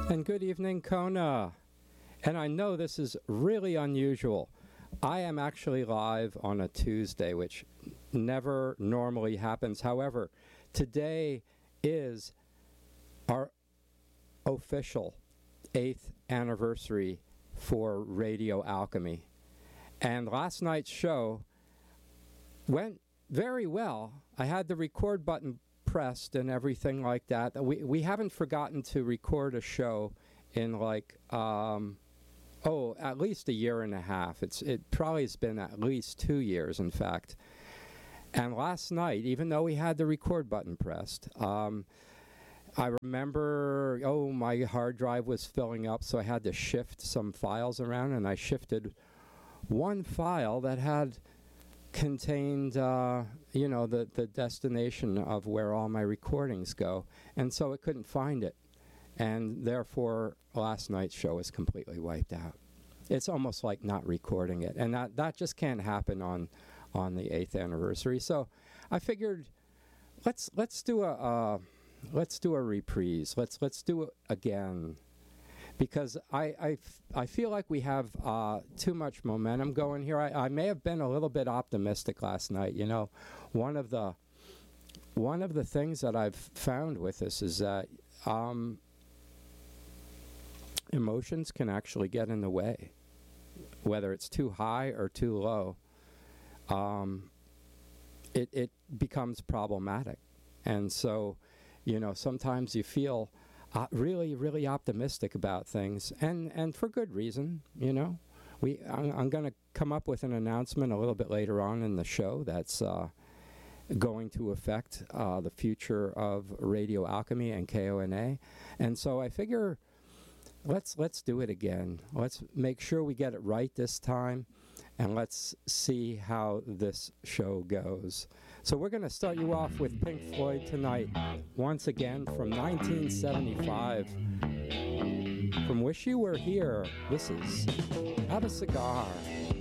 And good evening, Kona. And I know this is really unusual. I am actually live on a Tuesday, which never normally happens. However, today is our official 8th anniversary for Radio Alchemy. And last night's show went very well. I had the record button pressed and everything like that. We haven't forgotten to record a show in like at least a year and a half. It probably has been at least 2 years, in fact. And last night, even though we had the record button pressed, I remember, my hard drive was filling up, so I had to shift some files around, and I shifted one file that had contained, the destination of where all my recordings go, and so it couldn't find it. And therefore, last night's show was completely wiped out. It's almost like not recording it, and that just can't happen on the 8th anniversary. So I figured, let's do a reprise. Let's do it again, because I feel like we have too much momentum going here. I may have been a little bit optimistic last night. You know, one of the things that I've found with this is that emotions can actually get in the way, whether it's too high or too low. It becomes problematic, and so, sometimes you feel really, really optimistic about things, and for good reason. I'm going to come up with an announcement a little bit later on in the show that's going to affect the future of Radio Alchemy and KONA, and so I figure let's do it again. Let's make sure we get it right this time, and let's see how this show goes. So we're going to start you off with Pink Floyd tonight, once again from 1975. From Wish You Were Here, this is Have a Cigar.